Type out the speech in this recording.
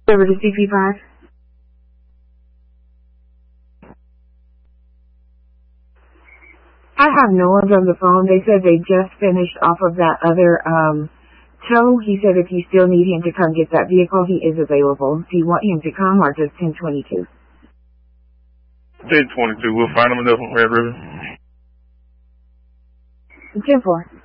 Over to CP5. I have no one on the phone. They said they just finished off of that other tow. He said if you still need him to come get that vehicle, he is available. Do you want him to come or just 1022? 1022. We'll find him enough on Red River. 10-4.